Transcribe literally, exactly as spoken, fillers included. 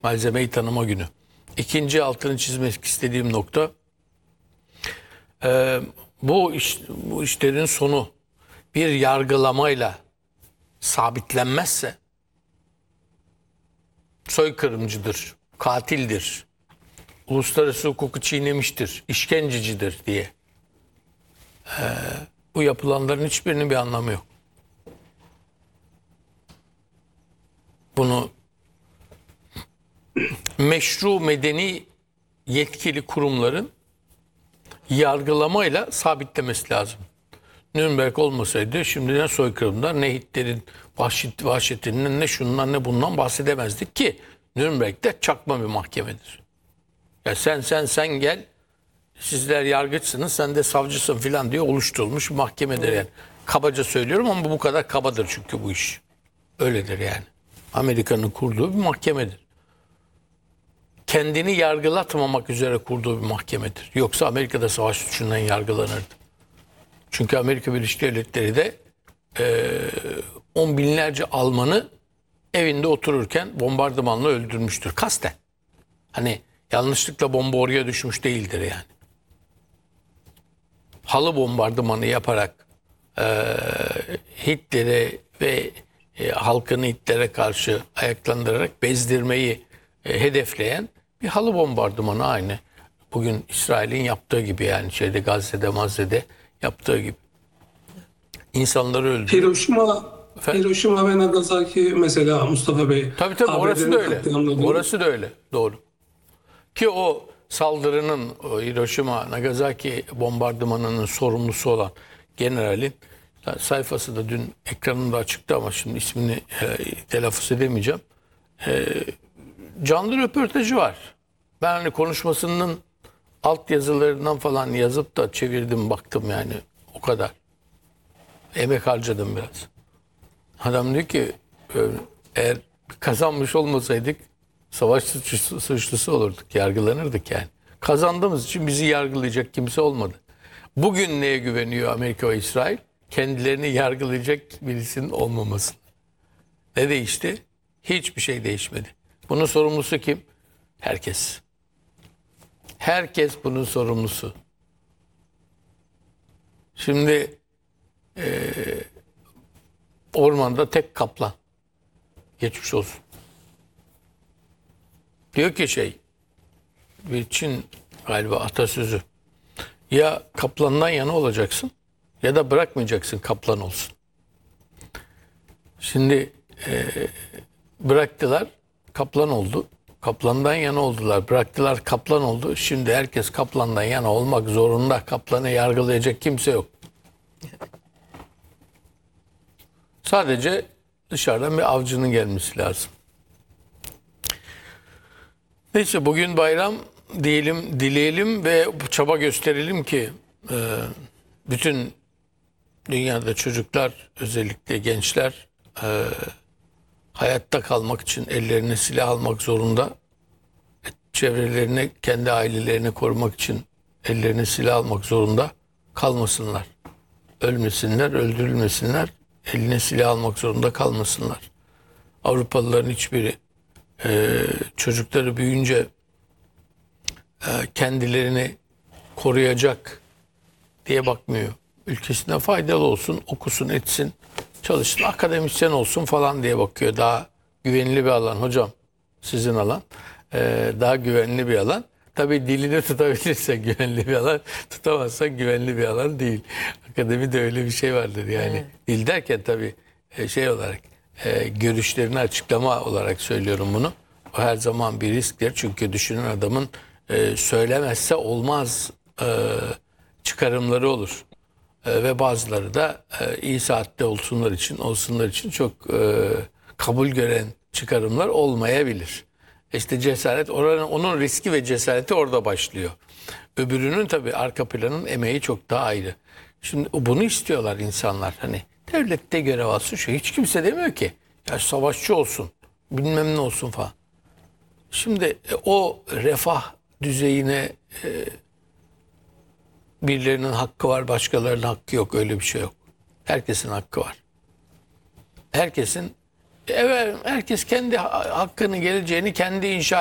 Malzemeyi tanıma günü. İkinci altını çizmek istediğim nokta, e, bu, iş, bu işlerin sonu bir yargılamayla sabitlenmezse soykırımcıdır, katildir, uluslararası hukuku çiğnemiştir, işkencecidir diye. Ee, bu yapılanların hiçbirinin bir anlamı yok. Bunu meşru medeni yetkili kurumların yargılamayla sabitlemesi lazım. Nürnberg olmasaydı şimdi ne soykırımdan, ne Hitler'in vahşet, vahşetinden, ne şundan ne bundan bahsedemezdik ki Nürnberg'de çakma bir mahkemedir. Ya sen sen sen gel, sizler yargıçsınız, sen de savcısın filan diye oluşturulmuş bir mahkemedir yani. Kabaca söylüyorum ama bu kadar kabadır çünkü bu iş. Öyledir yani. Amerika'nın kurduğu bir mahkemedir. Kendini yargılatmamak üzere kurduğu bir mahkemedir. Yoksa Amerika'da savaş suçundan yargılanırdı. Çünkü Amerika Birleşik Devletleri de e, on binlerce Almanı evinde otururken bombardımanla öldürmüştür. Kasten. Hani yanlışlıkla bomba oraya düşmüş değildir yani. Halı bombardımanı yaparak e, Hitler'e ve e, halkını Hitler'e karşı ayaklandırarak bezdirmeyi e, hedefleyen bir halı bombardımanı, aynı bugün İsrail'in yaptığı gibi, yani şeyde Gazze'de Mazze'de yaptığı gibi. İnsanları öldürüyor. Hiroşima, Efendim? Hiroşima ve Nagasaki mesela Mustafa Bey. Tabii tabii, orası A B D'nin da öyle. katliamları. Orası da öyle. Doğru. Ki o saldırının, o Hiroşima Nagasaki bombardımanının sorumlusu olan generalin sayfası da dün ekranımda açıktı ama şimdi ismini e, telaffuz edemeyeceğim. E, canlı röportajı var. Ben hani konuşmasının alt yazılarından falan yazıp da çevirdim, baktım yani, o kadar. Emek harcadım biraz. Adam diyor ki eğer kazanmış olmasaydık savaş suçlusu, suçlusu olurduk, yargılanırdık yani. Kazandığımız için bizi yargılayacak kimse olmadı. Bugün neye güveniyor Amerika ve İsrail? Kendilerini yargılayacak birisinin olmaması. Ne değişti? Hiçbir şey değişmedi. Bunun sorumlusu kim? Herkes. Herkes bunun sorumlusu. Şimdi e, ormanda tek kaplan. Geçmiş olsun. Diyor ki şey, bir Çin galiba atasözü, ya kaplandan yana olacaksın ya da bırakmayacaksın kaplan olsun. Şimdi e, bıraktılar, kaplan oldu. Kaplandan yana oldular, bıraktılar, kaplan oldu. Şimdi herkes kaplandan yana olmak zorunda. Kaplanı yargılayacak kimse yok. Sadece dışarıdan bir avcının gelmesi lazım. Neyse, bugün bayram diyelim, dileyelim ve çaba gösterelim ki e, bütün dünyada çocuklar, özellikle gençler e, hayatta kalmak için ellerine silah almak zorunda. Çevrelerini, kendi ailelerini korumak için ellerine silah almak zorunda kalmasınlar. Ölmesinler, öldürülmesinler, eline silah almak zorunda kalmasınlar. Avrupalıların hiçbiri e, çocukları büyüyünce e, kendilerini koruyacak diye bakmıyor. Ülkesine faydalı olsun, okusun, etsin, çalışsın, akademisyen olsun falan diye bakıyor. Daha güvenli bir alan hocam, sizin alan. Ee, daha güvenli bir alan. Tabii dilini tutabilirsen güvenli bir alan, tutamazsan güvenli bir alan değil. Akademide öyle bir şey vardır yani. Evet. Dil derken tabii şey olarak, e, görüşlerini açıklama olarak söylüyorum bunu. O her zaman bir risktir. Çünkü düşünen adamın e, söylemezse olmaz e, çıkarımları olur. E, ve bazıları da e, iyi saatte olsunlar için, olsunlar için çok e, kabul gören çıkarımlar olmayabilir. İşte cesaret, oranın, onun riski ve cesareti orada başlıyor. Öbürünün tabii arka planın emeği çok daha ayrı. Şimdi bunu istiyorlar insanlar. Hani devlette görev alsın, şu hiç kimse demiyor ki ya savaşçı olsun, bilmem ne olsun falan. Şimdi e, o refah düzeyine e, birilerinin hakkı var, başkalarının hakkı yok. Öyle bir şey yok. Herkesin hakkı var. Herkesin Evet, herkes kendi ha- hakkını, geleceğini kendi inşa